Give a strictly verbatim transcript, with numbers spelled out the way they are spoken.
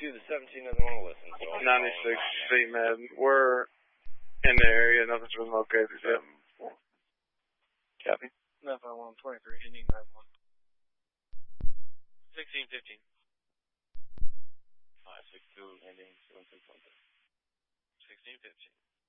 two, the seventeen doesn't want to listen. So ninety-six feet, man. We're in the area. Nothing's been located yet. Copy. nine five one twenty-three, ending nine one. sixteen fifteen. five six two, ending seven six one three. sixteen fifteen.